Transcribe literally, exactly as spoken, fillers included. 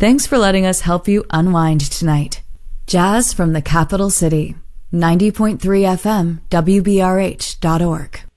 Thanks for letting us help you unwind tonight. Jazz from the Capital City. ninety point three F M, W B R H dot org.